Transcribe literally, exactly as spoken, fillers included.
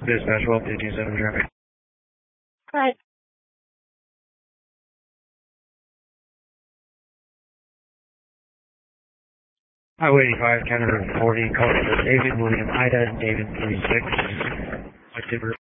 Dispatch one two two seven traffic. Right. Highway eighty-five, County Route forty, calling for David William Ida, David three six.